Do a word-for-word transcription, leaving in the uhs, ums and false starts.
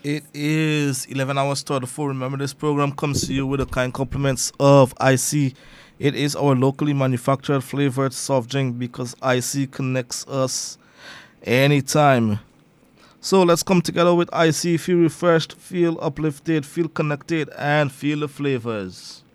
It is eleven hours thirty-four. Remember, this program comes to you with the kind compliments of I C. It is our locally manufactured flavored soft drink because I C connects us anytime. So let's come together with I C. Feel refreshed, feel uplifted, feel connected, and feel the flavors.